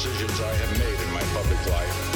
decisions I have made in my public life